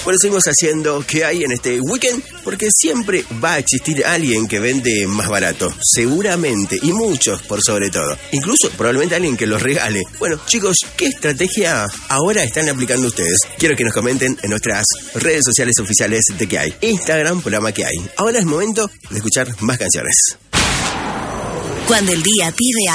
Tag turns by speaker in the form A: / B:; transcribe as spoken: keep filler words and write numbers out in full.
A: Bueno, seguimos haciendo ¿Qué hay en este weekend? Porque siempre va a existir alguien que vende más barato. Seguramente. Y muchos, por sobre todo. Incluso, probablemente alguien que los regale. Bueno, chicos, ¿qué estrategia ahora están aplicando ustedes? Quiero que nos comenten en nuestras redes sociales oficiales de ¿Qué hay? Instagram, programa ¿Qué hay? Ahora es momento de escuchar más canciones.
B: Cuando el día pide